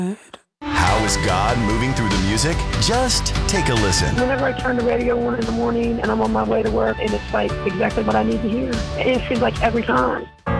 How is God moving through the music? Just take a listen. Whenever I turn the radio on in the morning and I'm on my way to work, and it's like exactly what I need to hear. It seems like every time.